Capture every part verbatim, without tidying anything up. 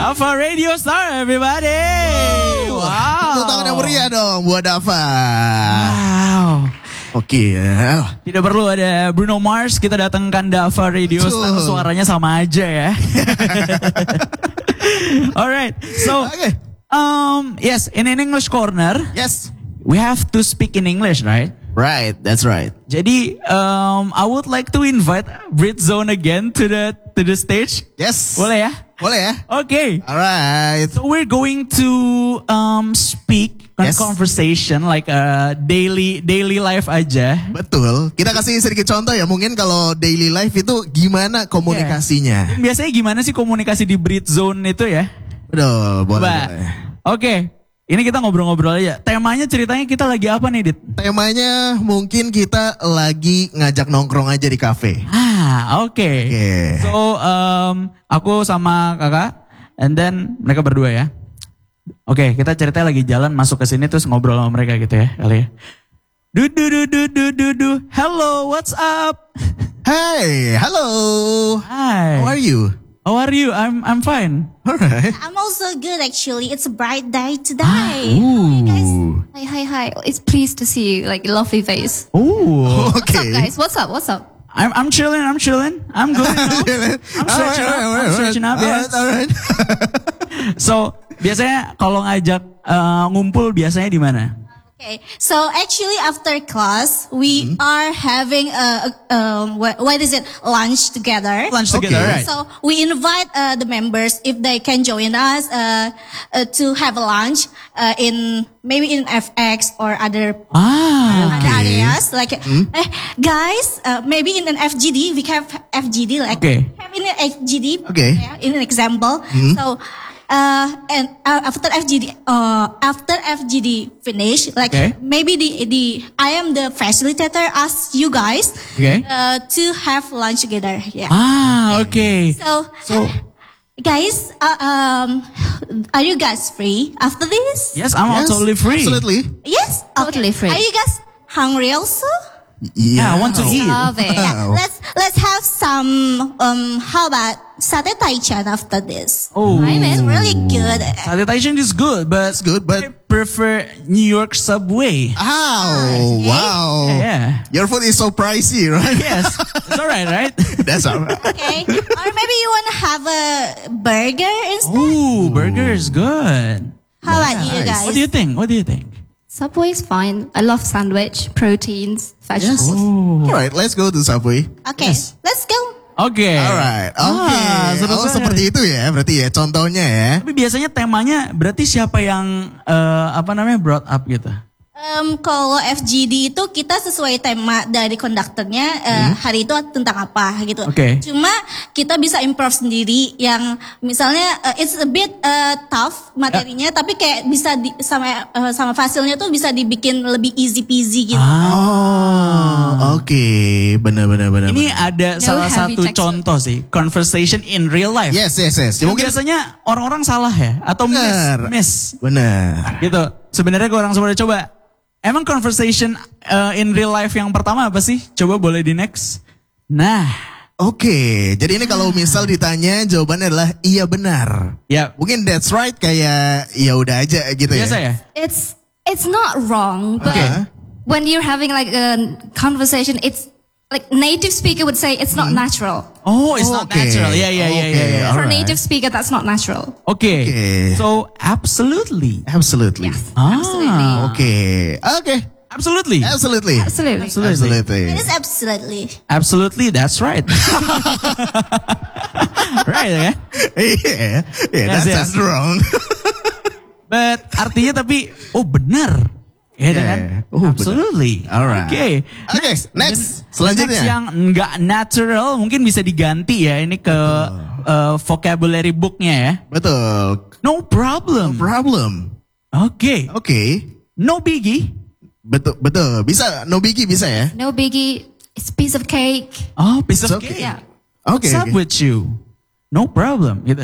Dava Radio Star, everybody. Wow. Tepuk tangan yang meriah dong buat Dava. Wow. Oke. Tidak perlu ada Bruno Mars, kita datangkan Dava Radio Star, suaranya sama aja ya. Alright, so Okay. um yes, in an English corner, Yes. we have to speak in English, right? Right, that's right. Jadi um I would like to invite Brit Zone again to the to the stage. Yes. Boleh ya? Boleh ya? Okay. Alright. So we're going to um speak a Yes. conversation like a daily daily life aja. Betul. Kita kasih sedikit contoh ya. Mungkin kalau daily life itu gimana komunikasinya. Biasanya gimana sih komunikasi di Brit Zone itu ya? Betul, boleh. Coba. boleh. Oke. Ini kita ngobrol-ngobrol aja. Temanya ceritanya kita lagi apa nih, Dit? Temanya mungkin kita lagi ngajak nongkrong aja di kafe. Ah, oke. Okay. Oke. So, um, aku sama kakak, and then mereka berdua ya. Oke, okay, kita ceritanya lagi jalan masuk ke sini terus ngobrol sama mereka gitu ya, kali ya. Du du du du du du du. Hello, what's up? Hey, hello. Hi. How are you? How are you? I'm I'm fine. Alright. I'm also good actually. It's a bright day today. Ah, Ooh. Hi, hi, hi. It's pleased to see you, like lovely face. Ooh. What's up, Okay. guys? What's up? What's up? I'm I'm chilling. I'm chilling. I'm good. You know? I'm stretching up. I'm stretching up. Yes. Alright, alright. So biasanya kalau ngajak uh, ngumpul biasanya di mana? Okay, so actually after class we Mm-hmm. are having a, a um what, what is it lunch together. Lunch Okay. together, right? So we invite uh, the members if they can join us uh, uh, to have a lunch uh, in maybe in F X or other Ah, other Okay. areas like eh, guys uh, maybe in an F G D we have F G D like Okay. have in an F G D Okay. yeah, in an example so uh, and uh, after F G D uh, after F G D finish like Okay. maybe the the I am the facilitator ask you guys Okay. uh, to have lunch together yeah ah, okay. so, So- guys uh, um are you guys free after this Yes, I'm Yes, totally free. Absolutely. yes Totally free. are you guys hungry also Yeah, I want to eat. Love it. yeah, let's let's have some um how about satay taichan after this Oh, it's really good Satay Taichan is good, but It's good, I but prefer New York Subway. oh wow. Yeah. Your food is so pricey, right? Yes, it's alright, right? That's alright. okay or maybe you want to have a burger instead Ooh, burger is good. how about you nice. guys What do you think? What do you think? Subway's fine. I love sandwich, proteins, vegetables. All right, let's go to Subway. okay let's go Oke. Alright, oke. Ah, seru Oh, banget. seperti itu ya, berarti ya contohnya ya. Tapi biasanya temanya berarti siapa yang eh, apa namanya brought up gitu? Um, kalau F G D itu kita sesuai tema dari konduktornya uh, hari itu tentang apa gitu. Oke. Cuma kita bisa improve sendiri yang misalnya uh, it's a bit uh, tough materinya tapi kayak bisa di, sama uh, sama fasilnya tuh bisa dibikin lebih easy peasy gitu. Oh, oke. Benar, benar, benar. Ini benar. ada No salah heavy satu texture. contoh sih, conversation in real life. Yes, yes, yes. Ya, Yang mungkin biasanya orang-orang salah ya atau miss, benar. miss Benar. gitu. Sebenarnya gue orang semua udah coba. Emang conversation uh, in real life yang pertama apa sih? Coba boleh di next. Nah, Oke, jadi ini kalau misal ditanya jawabannya adalah iya benar. ya Mungkin that's right kayak ya udah aja gitu ya. biasa ya. It's it's not wrong, but Okay. when you're having like a conversation, it's like native speaker would say it's not natural. Oh, it's not Oke. natural. Ya, ya, ya, Oke. ya, ya. For a Alright. native speaker, that's not natural. Oke. Oke. So absolutely. Absolutely. Yes, Ah. absolutely. Oke. Oke. Absolutely. Absolutely. Absolutely. Absolutely. It is absolutely. Absolutely, that's right. Right ya. Iya. Yeah, Yes, that's yes. not wrong. But artinya tapi oh benar. Ya Yeah. kan? Oh, Absolutely. benar. Alright. Oke. Oke, next. Selanjutnya. Next yang enggak natural mungkin bisa diganti ya ini ke uh, vocabulary booknya ya. Betul. No problem. No problem. Oke. Oke. No biggie. Betul, betul. Bisa, no biggie bisa ya? No biggie. It's a piece of cake. Oh, piece It's of okay. cake. Yeah. Oke. What's up oke. with you? No problem gitu.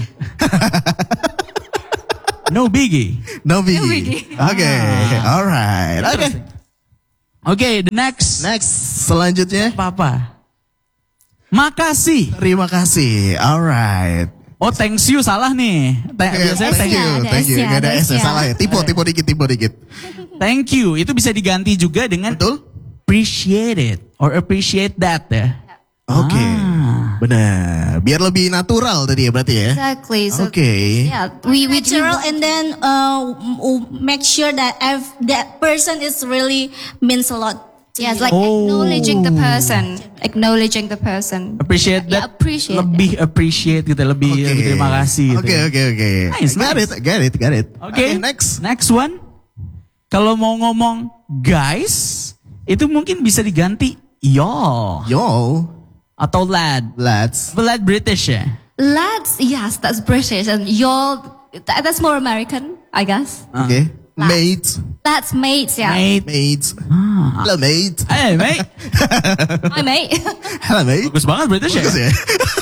No biggie. No biggie. biggie. Oke, Ah. alright. Oke. Oke, the next. Next, selanjutnya. Apa-apa? Makasih. Terima kasih. Alright. Oh, thanks you salah nih. Thank, Okay, biasanya thank thank you, ada thank you. S-nya, Gak ada ada S S-nya. salah ya. Tipe, tipe dikit, tipe dikit. Thank you. Itu bisa diganti juga dengan Betul? appreciate it or appreciate that ya. Oke, Ah. benar. Biar lebih natural tadi ya berarti ya. Exactly. So Oke. yeah, we we do Natural and then uh, m- make sure that ev- that person is really means a lot. to yes, you. like Oh. acknowledging the person, acknowledging the person. Appreciate Yeah, that. appreciate lebih appreciate gitu, lebih, Oke. lebih terima kasih gitu. Oke, oke, oke. Nice, Got nice. it, got it, got it. Oke, next. Next one. Kalau mau ngomong guys, itu mungkin bisa diganti y'all Yo, atau lad. lads. But lad British ya. Lads, yes, that's British, and y'all, that, that's more American, I guess. Oke. Mates, That's mates, yeah. Mate. mates. Hello, mate. Hey mate. Hi, mate. Hello, mate. Bagus banget British ya. Bagus ya.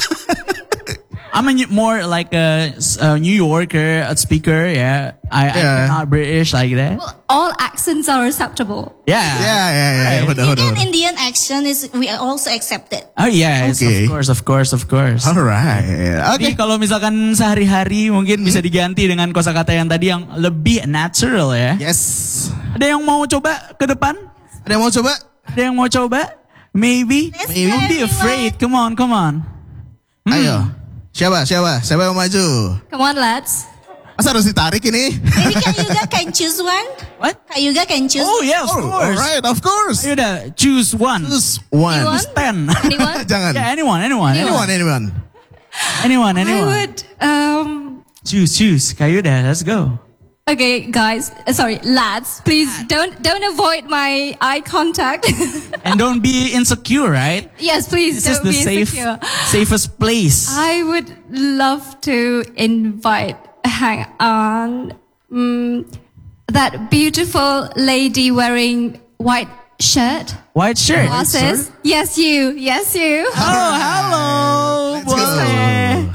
I'm a new- more like a, a New Yorker, a speaker, yeah. I, Yeah. I'm not British like that. Well, all accents are acceptable. Yeah. Ya, ya, ya. Right. Benar, benar, Even benar. Indian action is we also accept it. Oh yes, Okay. of course, of course, of course. Alright. Tapi Oke. kalau misalkan sehari-hari mungkin bisa diganti dengan kosakata yang tadi yang lebih natural ya. Yes. Ada yang mau coba ke depan? Ada yang mau coba? Ada yang mau coba? Maybe? Let's Maybe. go, Don't be everyone. afraid. Come on, come on. Hmm. Ayo. Siapa, siapa? Siapa yang mau maju? Come on, lads. Masa harus ditarik ini? Maybe Kak Yuga can choose one. What? Kak Yuga can choose. Oh yeah, of Oh, course. alright, of course. Ayo dah, choose one. Choose one. Anyone? Choose ten. Anyone? Jangan. Yeah, anyone, anyone, Anyone, anyone, anyone. anyone, I anyone. would, um, Choose, choose. Kayu dah, let's go. okay, guys, uh, sorry, lads, please don't, don't avoid my eye contact. And don't be insecure, right? Yes, please This is don't the be safe, insecure. safest place. I would love to invite, hang on, mm, that beautiful lady wearing white shirt, White shirt. glasses. Yes, you. Yes, you. Oh, hello. Let's go. Boleh.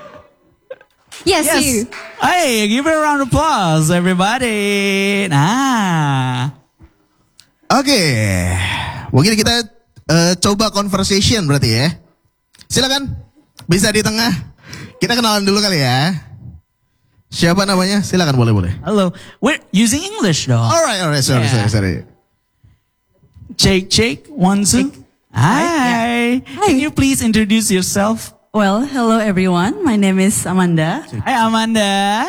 Yes, Yes. you. Hey, give it a round of applause, everybody. Nah. Oke. Mungkin kita eh, coba conversation berarti ya. Silakan. Bisa di tengah. Kita kenalan dulu kali ya. Siapa namanya? Silakan, boleh, boleh. Hello. We're using English though. Alright, alright. Sorry, Yeah. sorry, sorry. Shake, shake. One, two. Hi. Can you please introduce yourself? Well, hello everyone. My name is Amanda. Hi, Amanda.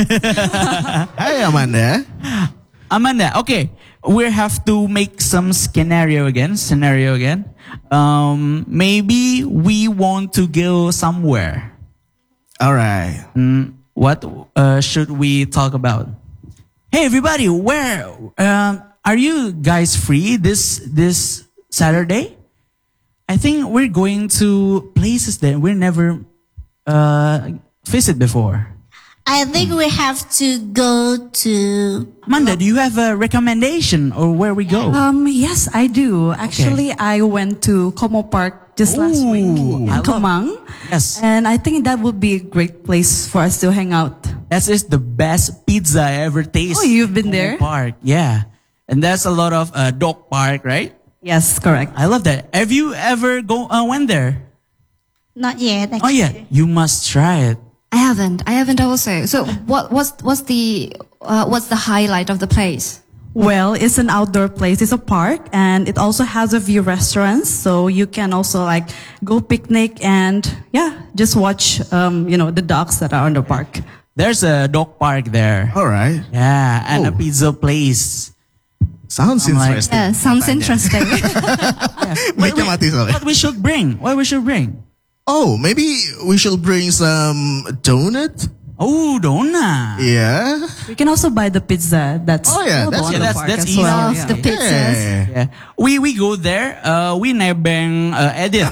Hai Amanda. Amanda, okay. We have to make some scenario again. Scenario again. Um, maybe we want to go somewhere. Alright. Mm, what uh, should we talk about? Hey, everybody, where um, are you guys free this this Saturday? I think we're going to places that we never uh, visit before. I think we have to go to. Amanda, do you have a recommendation or where we go? Um, yes, I do. Actually, I went to Como Park just last week Ooh, in I love- Kemang. Yes. And I think that would be a great place for us to hang out. That is the best pizza I ever tasted. Oh, you've been Como there? Park, yeah. And that's a lot of uh, dog park, right? Yes, correct. I love that. Have you ever go uh, went there? Not yet. Oh Actually. yeah, you must try it. I haven't. I haven't also. So what? What's what's the uh, what's the highlight of the place? Well, it's an outdoor place. It's a park and it also has a few restaurants. So you can also like go picnic and yeah, just watch, um, you know, the dogs that are on the park. There's a dog park there. Alright. Yeah, and a Oh. pizza place. Sounds I'm like- interesting. Yeah, sounds interesting. Mic-nya mati soalnya. What we should bring? What we should bring? Oh, maybe we should bring some donut? Oh, donut. Yeah. We can also buy the pizza that's Oh, yeah, available that's- on yeah, the that's- park that's as easy. well. Love yeah. the pizzas. Yeah. Yeah, we we go there. Uh, we nebeng uh, edit.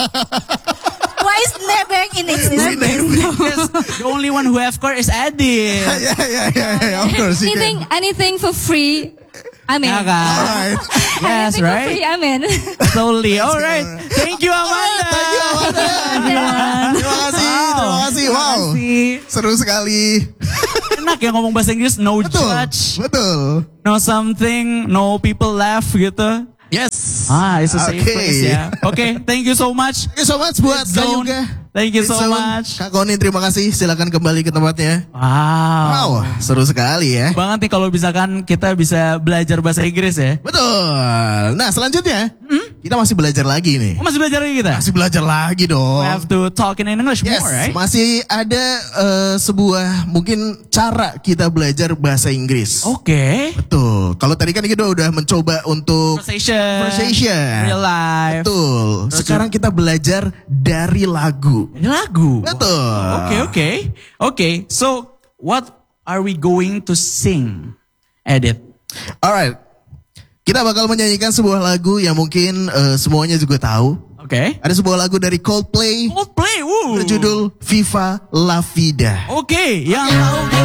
Why is Nebeng in existence? Because the only one who have car is Edit. yeah, yeah, yeah, yeah, of course. You anything can. anything for free, I'm in. Yeah, kan? Alright. Yes, Anything for free, right? I'm in. Totally. All right. Thank you, Amanda. Thank you, Amanda. Terima kasih, terima kasih. Wow. Seru sekali. Enak ya ngomong bahasa Inggris, no Betul, judge, betul. no something, no people laugh gitu. Yes. Ah, it's a safe Okay. place ya. Okay, thank you so much. Thank you so much buat Zone. Kayuga. Thank you so Jason, much. Kak Konin, terima kasih. Silakan kembali ke tempatnya. Wow. Wow, seru sekali ya. Banget nih kalau misalkan kita bisa belajar bahasa Inggris ya. Betul. Nah, selanjutnya hmm? kita masih belajar lagi nih. Oh, masih belajar lagi kita? Masih belajar lagi dong. We have to talk in English Yes, more, right? masih ada uh, sebuah mungkin cara kita belajar bahasa Inggris. Oke. Betul. Kalau tadi kan kita udah mencoba untuk Conversation. conversation. Real life. Betul. Sekarang kita belajar dari lagu. Ini lagu. Betul. Oke, oke. Oke, so what are we going to sing? Edit. Alright. Kita bakal menyanyikan sebuah lagu yang mungkin uh, semuanya juga tahu. Oke. Ada sebuah lagu dari Coldplay Coldplay, woo. berjudul Viva La Vida. Oke, yang tahu